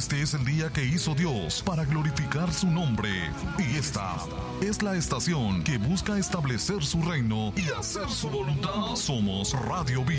Este es el día que hizo Dios para glorificar su nombre. Y esta es la estación que busca establecer su reino y hacer su voluntad. Somos Radio Vida.